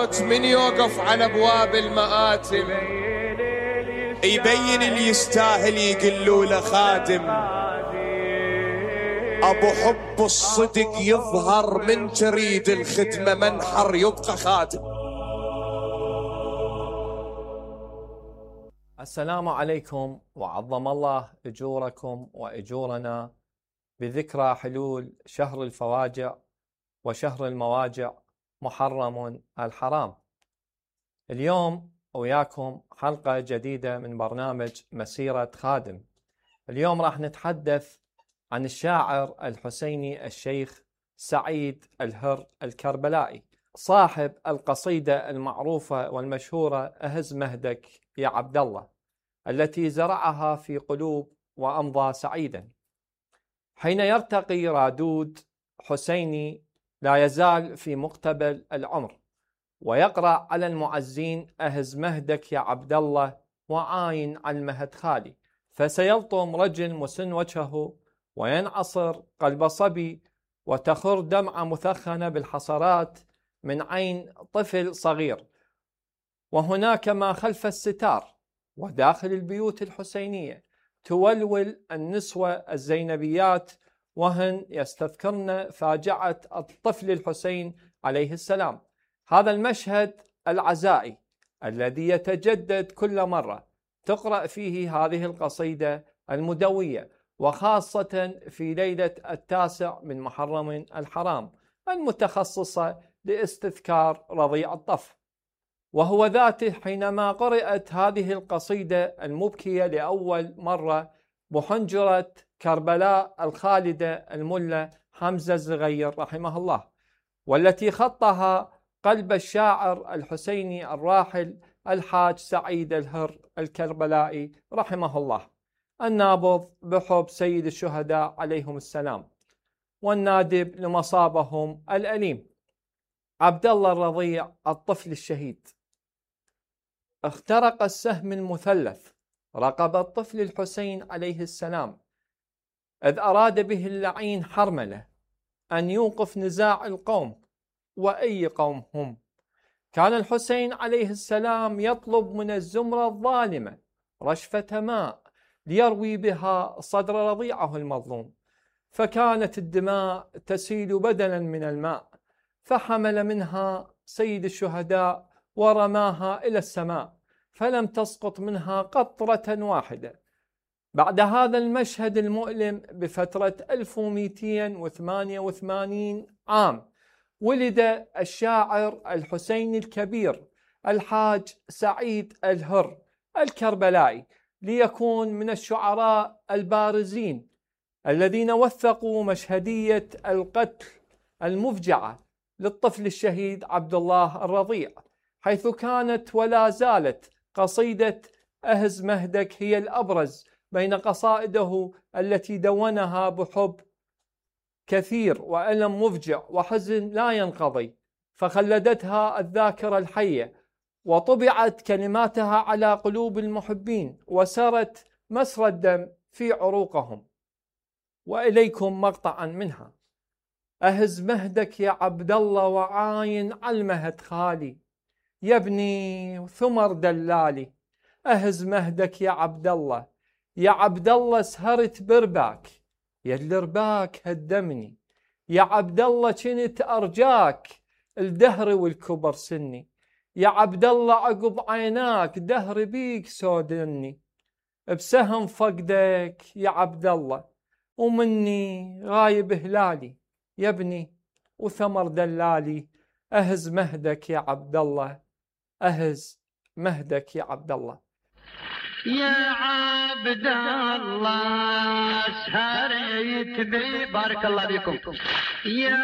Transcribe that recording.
الموت من يوقف على ابواب المآتم يبين اللي يستاهل يقلوا له خادم. ابو حب الصدق يظهر من تريد الخدمة منحر يبقى خادم. السلام عليكم، وعظم الله أجوركم وأجورنا بذكرى حلول شهر الفواجع وشهر المواجع محرم الحرام. اليوم وياكم حلقة جديدة من برنامج مسيرة خادم. اليوم راح نتحدث عن الشاعر الحسيني الشيخ سعيد الهر الكربلائي، صاحب القصيدة المعروفة والمشهورة أهز مهدك يا عبد الله، التي زرعها في قلوب وأمضى سعيدا. حين يرتقي رادود حسيني لا يزال في مقتبل العمر ويقرأ على المعزين أهز مهدك يا عبد الله وعاين على المهد خالي، فسيلطم رجل مسن وجهه وينعصر قلب صبي وتخر دمعة مثخنة بالحصرات من عين طفل صغير. وهناك ما خلف الستار وداخل البيوت الحسينية تولول النسوة الزينبيات وهن يستذكرن فاجعة الطفل الحسين عليه السلام. هذا المشهد العزائي الذي يتجدد كل مرة تقرأ فيه هذه القصيدة المدوية، وخاصة في ليلة 9 من محرم الحرام المتخصصة لاستذكار رضيع الطف. وهو ذاته حينما قرأت هذه القصيدة المبكية لأول مرة بحنجرة كربلاء الخالدة الملا حمزة الزغير رحمه الله، والتي خطها قلب الشاعر الحسيني الراحل الحاج سعيد الهر الكربلائي رحمه الله، النابض بحب سيد الشهداء عليهم السلام والنادب لمصابهم الأليم عبد الله الرضيع الطفل الشهيد. اخترق السهم المثلث رقب الطفل الحسين عليه السلام، إذ أراد به اللعين حرملة أن يوقف نزاع القوم، وأي قوم هم. كان الحسين عليه السلام يطلب من الزمرة الظالمة رشفة ماء ليروي بها صدر رضيعه المظلوم، فكانت الدماء تسيل بدلا من الماء، فحمل منها سيد الشهداء ورماها إلى السماء فلم تسقط منها قطرة واحدة. بعد هذا المشهد المؤلم بفترة 1288 عام ولد الشاعر الحسيني الكبير الحاج سعيد الهر الكربلائي، ليكون من الشعراء البارزين الذين وثقوا مشهدية القتل المفجعة للطفل الشهيد عبد الله الرضيع، حيث كانت ولا زالت قصيدة أهز مهدك هي الأبرز بين قصائده التي دونها بحب كثير وألم مفجع وحزن لا ينقضي، فخلدتها الذاكرة الحية وطبعت كلماتها على قلوب المحبين وسرت مسرى الدم في عروقهم. وإليكم مقطعا منها: أهز مهدك يا عبد الله وعاين على المهد خالي، يا ابني ثمر دلالي. أهز مهدك يا عبد الله، يا عبد الله سهرت برباك، يا الرباك هدمني. يا عبد الله كنت أرجاك الدهر والكبر سني، يا عبد الله عقب عيناك دهر بيك سودني. بسهم فقدك يا عبد الله ومني غايب هلالي، يا ابني وثمر دلالي. أهز مهدك يا عبد الله، أهز مهدك يا عبد الله. يا عبد الله سهرت بارك الله فيكم. يا